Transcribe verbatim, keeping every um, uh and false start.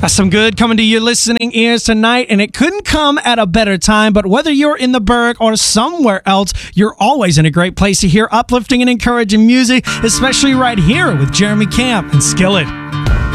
That's some good coming to your listening ears tonight, and it couldn't come at a better time. But whether you're in the Berg or somewhere else, you're always in a great place to hear uplifting and encouraging music, especially right here with Jeremy Camp and Skillet.